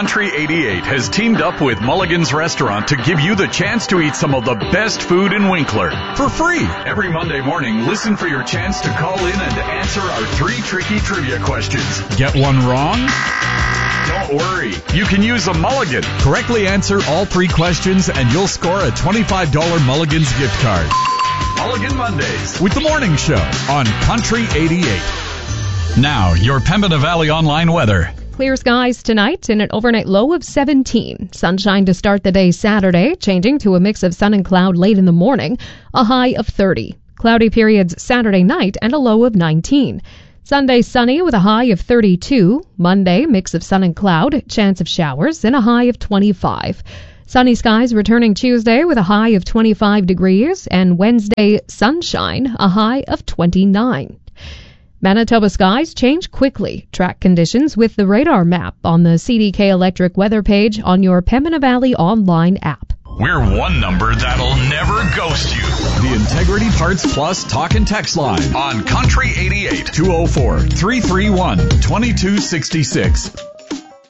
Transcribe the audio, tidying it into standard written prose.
Country 88 has teamed up with Mulligan's Restaurant to give you the chance to eat some of the best food in Winkler for free. Every Monday morning, listen for your chance to call in and answer our 3 tricky trivia questions. Get one wrong? Don't worry. You can use a Mulligan. Correctly answer all 3 questions and you'll score a $25 Mulligan's gift card. Mulligan Mondays with the Morning Show on Country 88. Now, your Pembina Valley online weather. Clear skies tonight and an overnight low of 17. Sunshine to start the day Saturday, changing to a mix of sun and cloud late in the morning, a high of 30. Cloudy periods Saturday night and a low of 19. Sunday sunny with a high of 32. Monday, mix of sun and cloud, chance of showers, and a high of 25. Sunny skies returning Tuesday with a high of 25 degrees, and Wednesday, sunshine, a high of 29. Manitoba skies change quickly. Track conditions with the radar map on the CDK Electric weather page on your Pembina Valley online app. We're one number that'll never ghost you. The Integrity Parts Plus talk and text line on Country 88. 204-331-2266.